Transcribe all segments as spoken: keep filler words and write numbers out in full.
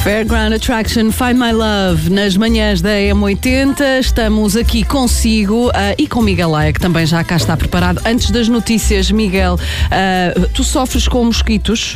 Fairground Attraction, Find My Love, nas manhãs da M oitenta. Estamos aqui consigo uh, e com Miguel Laia, que também já cá está preparado. Antes das notícias, Miguel, uh, tu sofres com mosquitos?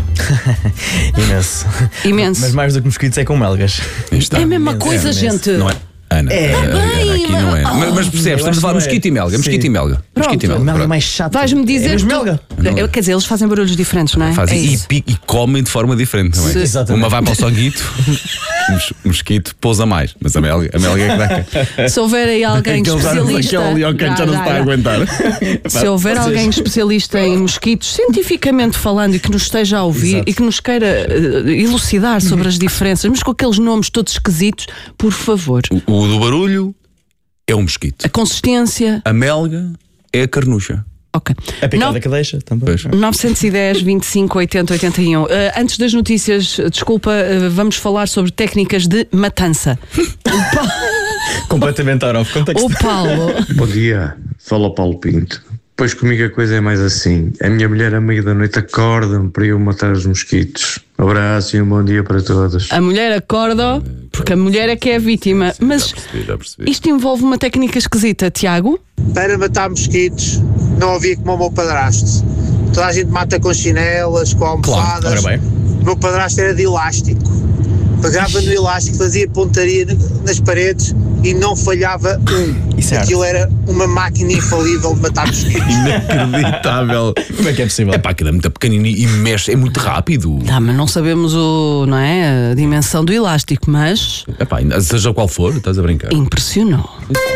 Imenso. Imenso. Mas mais do que mosquitos é com melgas. É a mesma coisa, é, gente. Não é? Ana, É. Ana, Ana, bem, aqui não é. mas- Mas, mas percebes, estamos a falar de mosquito e melga. Mosquito e melga. Mosquito e melga. Melga é pronto. mais chato. Vais-me dizer. É mesmo que tu- melga. Eu- Quer dizer, eles fazem barulhos diferentes, não é? Fazem É e, isso. pi- e comem de forma diferente também. Sim. Exatamente. Uma vai para o sanguito, mos- mosquito pousa mais, mas a melga, a melga é que dá. Se houver aí alguém especialista. Aquele ali ao canto já não se está a aguentar. Se houver alguém especialista em mosquitos, cientificamente falando, e que nos esteja a ouvir Exato. e que nos queira eh, elucidar sobre as diferenças, mas com aqueles nomes todos esquisitos, por favor. O, o do barulho é um mosquito. A consistência. A melga é a carnucha. Ok. A picada No- que deixa também. Pois. nove um zero, vinte e cinco, oitenta, oitenta e um. Uh, antes das notícias, desculpa, uh, vamos falar sobre técnicas de matança. O, Pa- Completamente out of context. o Paulo. Bom dia, fala Paulo Pinto. Pois comigo a coisa é mais assim. A minha mulher à meia da noite acorda-me para eu matar os mosquitos. Abraço e um bom dia para todos. A mulher acorda, porque a mulher é que é a vítima. Mas Já percebi, já percebi. isto envolve uma técnica esquisita, Tiago. Para matar mosquitos não havia como o meu padrasto. Toda a gente mata com chinelas, com almofadas. ora bem. O meu padrasto era de elástico. Pegava no elástico, fazia pontaria nas paredes e não falhava um. Isso é Aquilo era uma máquina infalível de matar mosquitos. Inacreditável. Como é que é possível? É pá, aquilo é muito pequenino e mexe, é muito rápido. Ah, mas não sabemos o, não é, a dimensão do elástico, mas É pá, seja qual for, estás a brincar. impressionou.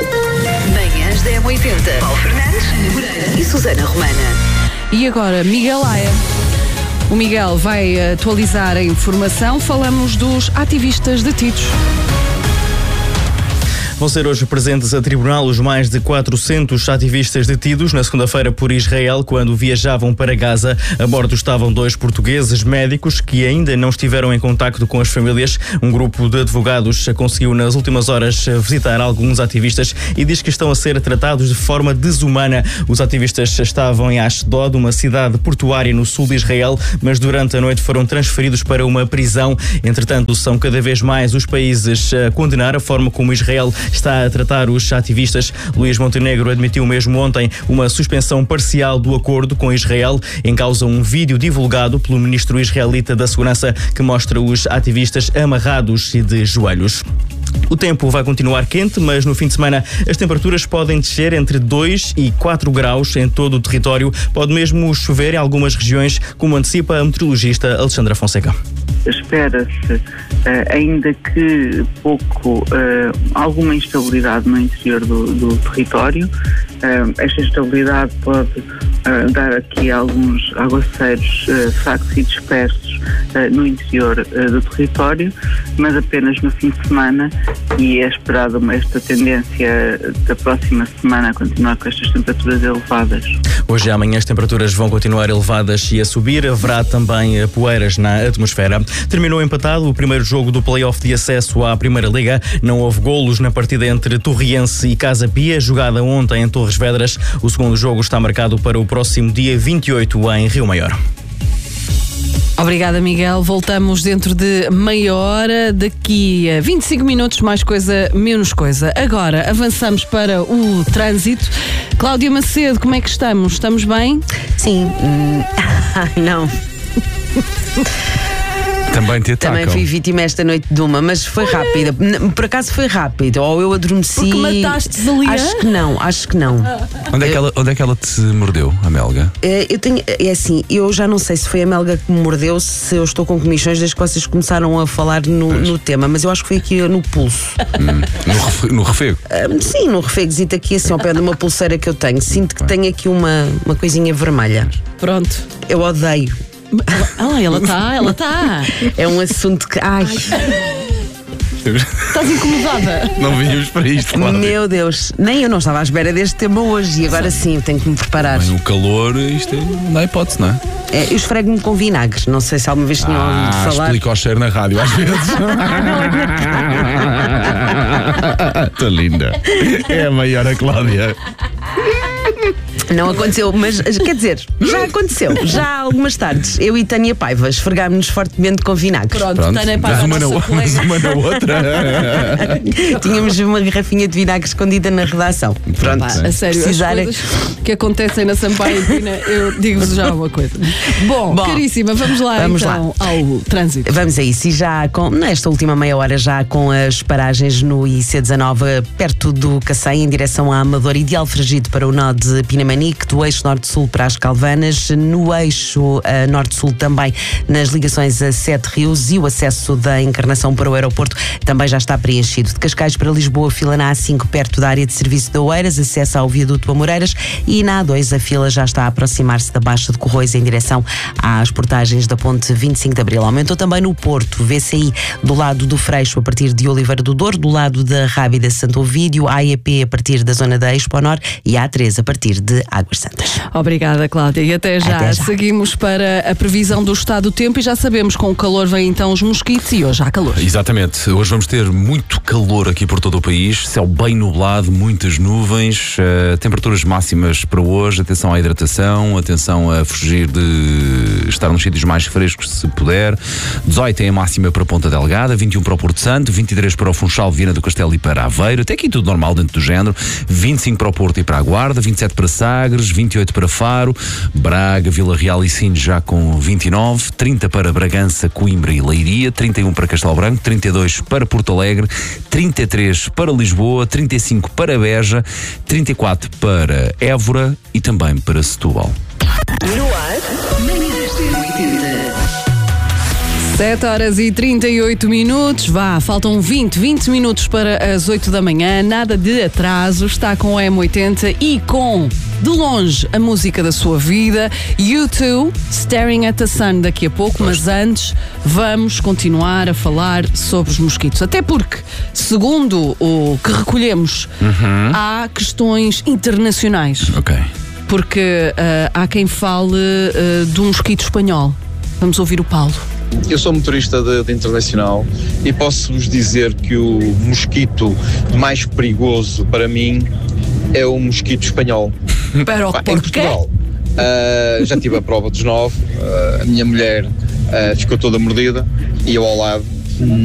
Manhãs da M oitenta. Paulo Fernandes, Ana Moreira e Susana Romana. E agora, Miguel Laia. O Miguel vai atualizar a informação. Falamos dos ativistas detidos. Vão ser hoje presentes a tribunal os mais de quatrocentos ativistas detidos na segunda-feira por Israel quando viajavam para Gaza. A bordo estavam dois portugueses médicos que ainda não estiveram em contacto com as famílias. Um grupo de advogados conseguiu nas últimas horas visitar alguns ativistas e diz que estão a ser tratados de forma desumana. Os ativistas estavam em Ashdod, uma cidade portuária no sul de Israel, mas durante a noite foram transferidos para uma prisão. Entretanto, são cada vez mais os países a condenar a forma como Israel está a tratar os ativistas. Luís Montenegro admitiu mesmo ontem uma suspensão parcial do acordo com Israel. Em causa um vídeo divulgado pelo ministro israelita da Segurança que mostra os ativistas amarrados e de joelhos. O tempo vai continuar quente, mas no fim de semana as temperaturas podem descer entre dois e quatro graus em todo o território. Pode mesmo chover em algumas regiões, como antecipa a meteorologista Alexandra Fonseca. Espera-se, uh, ainda que pouco, uh, alguma instabilidade no interior do, do território. Uh, esta instabilidade pode uh, dar aqui alguns aguaceiros uh, fracos e dispersos uh, no interior uh, do território, mas apenas no fim de semana, e é esperada uma, esta tendência da próxima semana a continuar com estas temperaturas elevadas. Hoje e amanhã as temperaturas vão continuar elevadas e a subir. Haverá também poeiras na atmosfera. Terminou empatado o primeiro jogo do play-off de acesso à Primeira Liga. Não houve golos na partida entre Torriense e Casa Pia, jogada ontem em Torres Vedras. O segundo jogo está marcado para o próximo dia vinte e oito em Rio Maior. Obrigada, Miguel. Voltamos dentro de meia hora, daqui a vinte e cinco minutos, mais coisa, menos coisa. Agora avançamos para o trânsito. Cláudia Macedo, como é que estamos? Estamos bem? Sim. Hum, não. Também te atacam. Também fui vítima esta noite de uma, mas foi rápida. N- Por acaso foi rápido. Ou eu adormeci. Porque mataste-te ali, Acho é? que não, acho que não. Onde é que ela, onde é que ela te mordeu, a melga? Eh, Eu tenho, é assim, eu já não sei se foi a melga que me mordeu, se eu estou com comichões desde que vocês começaram a falar no, no tema, mas eu acho que foi aqui no pulso. Hum, no, refe- no refego? Ah, sim, no refegozito aqui, assim, ao pé de uma pulseira que eu tenho. Sinto que tenho aqui uma, uma coisinha vermelha. Pronto. Eu odeio. Ah, ela está, ela está. É um assunto que. Ai, Estás incomodada? Não vínhamos para isto, Cláudia. meu Deus. Nem eu não estava à espera deste tema hoje e agora sim, eu tenho que me preparar. Bem, o calor, isto é, não há hipótese, não é? É, eu esfrego-me com vinagre. Não sei se alguma vez tinham ouvido Ah, falar. explica o cheiro na rádio às vezes. Está linda. É a maior, a Cláudia. Não aconteceu, mas quer dizer, já aconteceu. Já há algumas tardes, eu e Tânia Paiva esfregámos-nos fortemente com vinagre. Pronto, Pronto, Tânia mas Paiva, uma, a na, nossa mas colega. uma na outra. Tínhamos uma garrafinha de vinagre escondida na redação. Pronto, Pá, a sério, precisarem- as coisas que acontecem na Sampaio Pina, eu digo-vos já uma coisa. Bom, Bom, caríssima, vamos lá vamos então ao trânsito. Vamos a isso, e já com, nesta última meia hora, já com as paragens no I C dezanove, perto do Cacém, em direção à Amadora e de Alfragide para o nó de Pinamanique, do eixo norte-sul para as Calvanas, no eixo uh, norte-sul também nas ligações a Sete Rios, e o acesso da Encarnação para o aeroporto também já está preenchido. De Cascais para Lisboa, fila na A cinco perto da área de serviço de Oeiras, acesso ao viaduto Amoreiras, e na A dois a fila já está a aproximar-se da Baixa de Corroios em direção às portagens da ponte vinte e cinco de Abril. Aumentou também no Porto, V C I do lado do Freixo a partir de Oliveira do Douro, do lado da Rábida Santo Ovídio, A E P a partir da zona da Expo Nor e A três a partir de Águas Santas. Obrigada, Cláudia. E até já. Até já. Seguimos para a previsão do estado do tempo e já sabemos, com o calor vem então os mosquitos e hoje há calor. Exatamente, hoje vamos ter muito calor aqui por todo o país, céu bem nublado, muitas nuvens, uh, temperaturas máximas para hoje, atenção à hidratação, atenção a fugir de estar nos sítios mais frescos se puder. dezoito é a máxima para Ponta Delgada, vinte e um para o Porto Santo, vinte e três para o Funchal, Viana do Castelo e para Aveiro, até aqui tudo normal dentro do género, vinte e cinco para o Porto e para a Guarda, vinte e sete para Sagres, vinte e oito para Faro, Braga, Vila Real e Sines já com vinte e nove, trinta para Bragança, Coimbra e Leiria, trinta e um para Castelo Branco, trinta e dois para Porto Alegre, trinta e três para Lisboa, trinta e cinco para Beja, trinta e quatro para Évora e também para Setúbal. No ar, manhãs da M oitenta. sete horas e trinta e oito minutos. Vá, faltam vinte, vinte minutos para as oito da manhã. Nada de atraso. Está com a M oitenta e com, de longe, a música da sua vida. U dois, Staring at the Sun, daqui a pouco. Mas antes, vamos continuar a falar sobre os mosquitos. Até porque, segundo o que recolhemos, há questões internacionais. Ok. Porque uh, há quem fale uh, do mosquito espanhol. Vamos ouvir o Paulo. Eu sou motorista de, de internacional e posso-vos dizer que o mosquito mais perigoso para mim é o mosquito espanhol. Pero, Pá, em por quê? Portugal, uh, já tive a prova dos nove, uh, a minha mulher uh, ficou toda mordida e eu ao lado.